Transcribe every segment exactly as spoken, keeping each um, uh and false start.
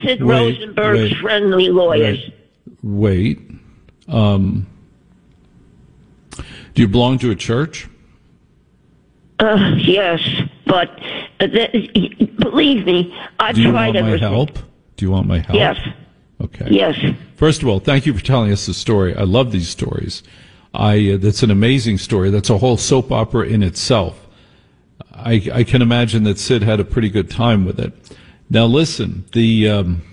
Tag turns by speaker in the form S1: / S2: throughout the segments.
S1: Sid
S2: wait,
S1: Rosenberg's
S2: wait,
S1: friendly lawyers.
S2: Wait. wait. Um, do you belong to a church?
S1: Uh, yes, but uh, th- believe me, I've
S2: Do you
S1: tried
S2: want my
S1: everything.
S2: help? Do you want my help?
S1: Yes.
S2: Okay.
S1: Yes.
S2: First of all, thank you for telling us the story. I love these stories. I uh, that's an amazing story. That's a whole soap opera in itself. I, I can imagine that Sid had a pretty good time with it. Now listen, the um,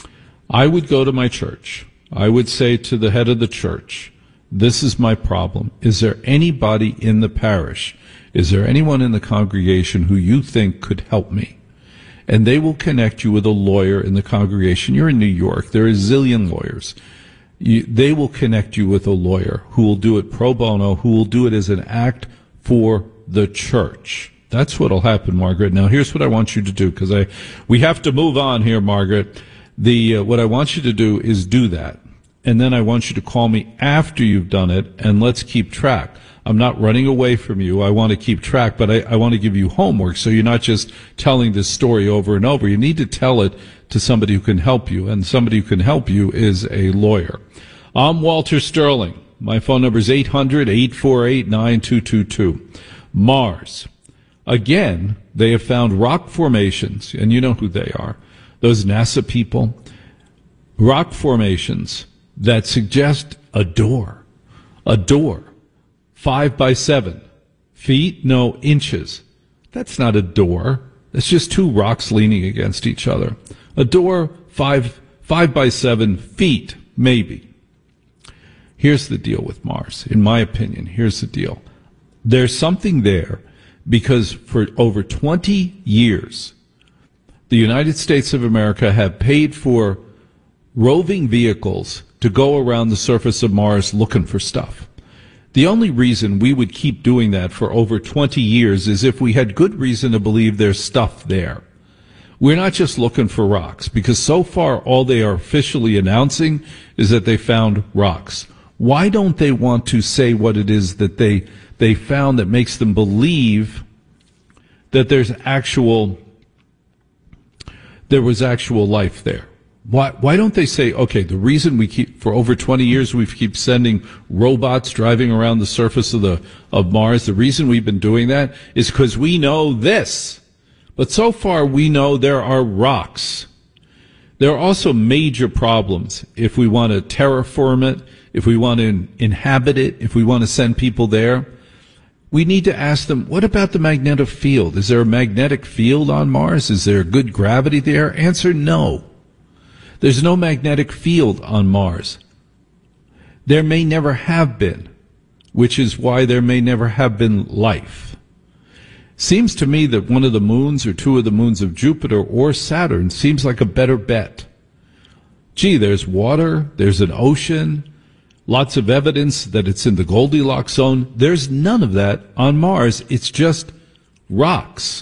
S2: I would go to my church. I would say to the head of the church, this is my problem. Is there anybody in the parish? Is there anyone in the congregation who you think could help me? And they will connect you with a lawyer in the congregation. You're in New York. There are a zillion lawyers. You, they will connect you with a lawyer who will do it pro bono, who will do it as an act for the church. That's what will happen, Margaret. Now, here's what I want you to do, because I we have to move on here, Margaret. The uh, what I want you to do is do that, and then I want you to call me after you've done it, and let's keep track. I'm not running away from you. I want to keep track, but I, I want to give you homework so you're not just telling this story over and over. You need to tell it to somebody who can help you, and somebody who can help you is a lawyer. I'm Walter Sterling. My phone number is eight hundred, eight four eight, nine two two two. Mars. Again, they have found rock formations, and you know who they are. Those NASA people. Rock formations that suggest a door. A door. Five by seven. Feet? No, inches. That's not a door. That's just two rocks leaning against each other. A door, five, five by seven feet, maybe. Here's the deal with Mars. In my opinion, here's the deal. There's something there because for over twenty years, the United States of America have paid for roving vehicles to go around the surface of Mars looking for stuff. The only reason we would keep doing that for over twenty years is if we had good reason to believe there's stuff there. We're not just looking for rocks, because so far all they are officially announcing is that they found rocks. Why don't they want to say what it is that they they found that makes them believe that there's actual there was actual life there? Why why don't they say, okay, the reason we keep for over twenty years we keep sending robots driving around the surface of the of Mars, the reason we've been doing that is because we know this. But so far we know there are rocks. There are also major problems if we want to terraform it, if we want to inhabit it, if we want to send people there. We need to ask them, what about the magnetic field? Is there a magnetic field on Mars? Is there good gravity there? Answer, no. There's no magnetic field on Mars. There may never have been, which is why there may never have been life. Seems to me that one of the moons or two of the moons of Jupiter or Saturn seems like a better bet. Gee, there's water, there's an ocean, lots of evidence that it's in the Goldilocks zone. There's none of that on Mars. It's just rocks.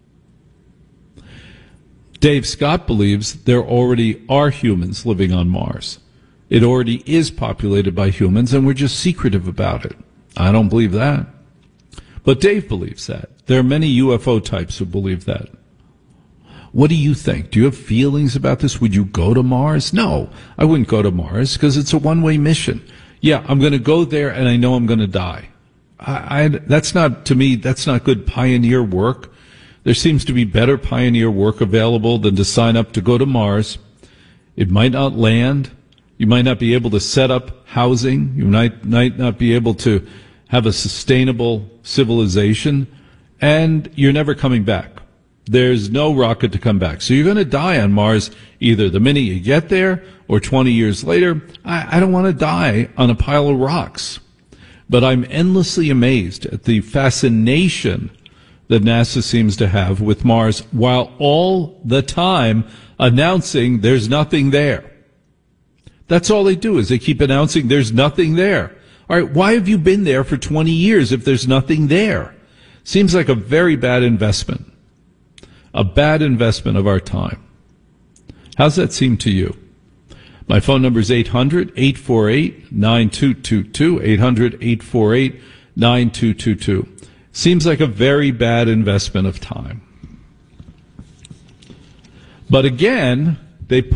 S2: Dave Scott believes there already are humans living on Mars. It already is populated by humans, and we're just secretive about it. I don't believe that. But Dave believes that. There are many U F O types who believe that. What do you think? Do you have feelings about this? Would you go to Mars? No, I wouldn't go to Mars because it's a one-way mission. Yeah, I'm going to go there and I know I'm going to die. I, I, that's not, to me, that's not good pioneer work. There seems to be better pioneer work available than to sign up to go to Mars. It might not land. You might not be able to set up housing. You might, might not be able to have a sustainable civilization. And you're never coming back. There's no rocket to come back. So you're going to die on Mars either the minute you get there or twenty years later. I, I don't want to die on a pile of rocks. But I'm endlessly amazed at the fascination that NASA seems to have with Mars while all the time announcing there's nothing there. That's all they do is they keep announcing there's nothing there. All right, why have you been there for twenty years if there's nothing there? Seems like a very bad investment. A bad investment of our time. How's that seem to you? My phone number is eight hundred, eight four eight, nine two two two, eight hundred, eight four eight, nine two two two. Seems like a very bad investment of time. But again, they put